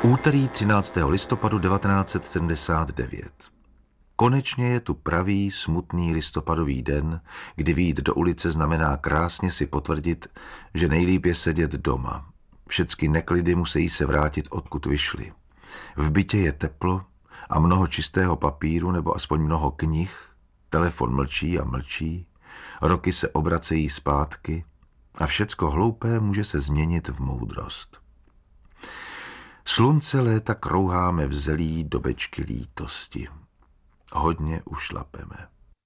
Úterý 13. listopadu 1979. Konečně je tu pravý, smutný listopadový den, kdy vyjít do ulice znamená krásně si potvrdit, že nejlíp je sedět doma. Všecky neklidy musí se vrátit, odkud vyšly. V bytě je teplo a mnoho čistého papíru nebo aspoň mnoho knih, telefon mlčí a mlčí, roky se obracejí zpátky a všecko hloupé může se změnit v moudrost. Slunce léta krouháme v zelí do bečky lítosti. Hodně ušlapeme.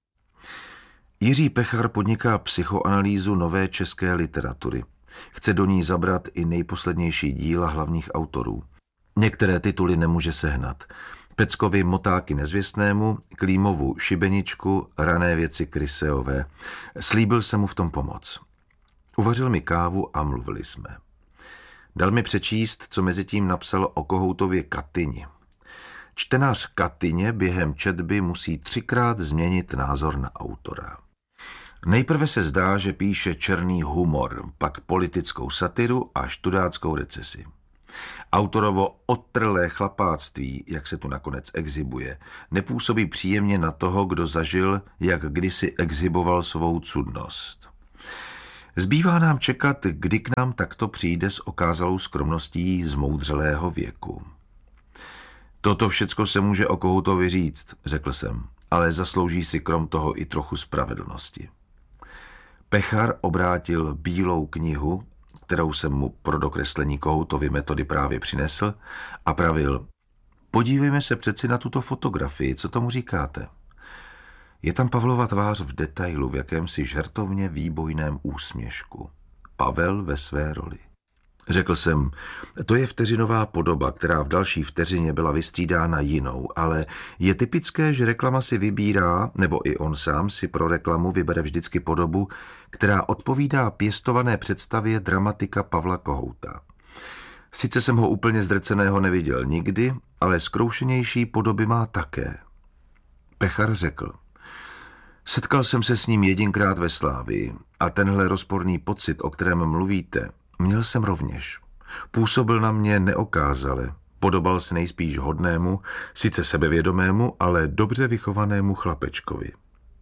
Jiří Pechar podniká psychoanalýzu nové české literatury. Chce do ní zabrat i nejposlednější díla hlavních autorů. Některé tituly nemůže sehnat. Peckovi Motáky nezvěstnému, Klímovu Šibeničku, Rané věci Kryseové. Slíbil jsem mu v tom pomoc. Uvařil mi kávu a mluvili jsme. Dal mi přečíst, co mezitím napsal o Kohoutově Katyni. Čtenář Katyně během četby musí 3krát změnit názor na autora. Nejprve se zdá, že píše černý humor, pak politickou satiru a študáckou recesi. Autorovo otrlé chlapáctví, jak se tu nakonec exhibuje, nepůsobí příjemně na toho, kdo zažil, jak kdysi exhiboval svou cudnost. Zbývá nám čekat, kdy k nám takto přijde s okázalou skromností zmoudřelého věku. Toto všecko se může o Kohoutovi říct, řekl jsem, ale zaslouží si krom toho i trochu spravedlnosti. Pechar obrátil bílou knihu, kterou jsem mu pro dokreslení Kohoutovy metody právě přinesl, a pravil: podívejme se přeci na tuto fotografii, co tomu říkáte? Je tam Pavlova tvář v detailu, v jakémsi žertovně výbojném úsměšku. Pavel ve své roli. Řekl jsem, to je vteřinová podoba, která v další vteřině byla vystřídána jinou, ale je typické, že reklama si vybírá, nebo i on sám si pro reklamu vybere vždycky podobu, která odpovídá pěstované představě dramatika Pavla Kohouta. Sice jsem ho úplně zdrceného neviděl nikdy, ale zkroušenější podoby má také. Pechar řekl: setkal jsem se s ním jedinkrát ve Slávii a tenhle rozporný pocit, o kterém mluvíte, měl jsem rovněž. Působil na mě neokázale, podobal se nejspíš hodnému, sice sebevědomému, ale dobře vychovanému chlapečkovi.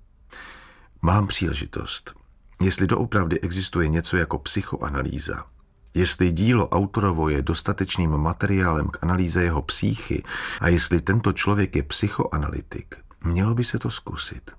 Mám příležitost. Jestli doopravdy existuje něco jako psychoanalýza, jestli dílo autorovo je dostatečným materiálem k analýze jeho psychy a jestli tento člověk je psychoanalytik, mělo by se to zkusit.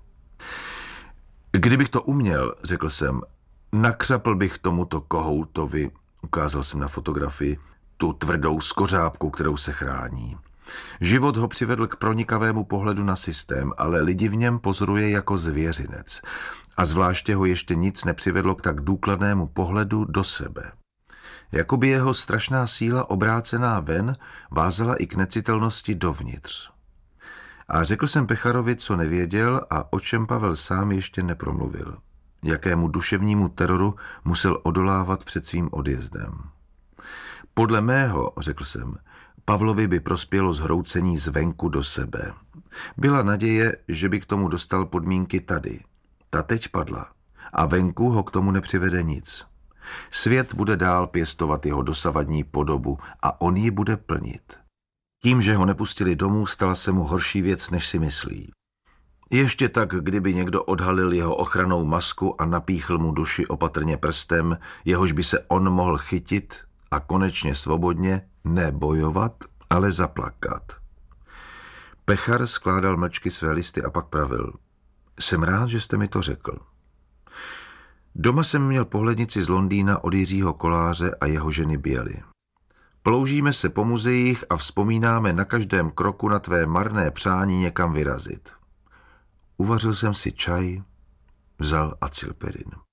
Kdybych to uměl, řekl jsem, nakřapl bych tomuto Kohoutovi, ukázal jsem na fotografii, tu tvrdou skořápku, kterou se chrání. Život ho přivedl k pronikavému pohledu na systém, ale lidi v něm pozoruje jako zvěřinec. A zvláště ho ještě nic nepřivedlo k tak důkladnému pohledu do sebe. Jakoby jeho strašná síla obrácená ven vázala i k necitelnosti dovnitř. A řekl jsem Pecharovi, co nevěděl a o čem Pavel sám ještě nepromluvil. Jakému duševnímu teroru musel odolávat před svým odjezdem. Podle mého, řekl jsem, Pavlovi by prospělo zhroucení zvenku do sebe. Byla naděje, že by k tomu dostal podmínky tady. Ta teď padla a venku ho k tomu nepřivede nic. Svět bude dál pěstovat jeho dosavadní podobu a on ji bude plnit. Tím, že ho nepustili domů, stala se mu horší věc, než si myslí. Ještě tak, kdyby někdo odhalil jeho ochrannou masku a napíchl mu duši opatrně prstem, jehož by se on mohl chytit a konečně svobodně nebojovat, ale zaplakat. Pechar skládal mlčky své listy a pak pravil: jsem rád, že jste mi to řekl. Doma jsem měl pohlednici z Londýna od Jiřího Koláře a jeho ženy Běly. Ploužíme se po muzeích a vzpomínáme na každém kroku na tvé marné přání někam vyrazit. Uvařil jsem si čaj, vzal acylperin.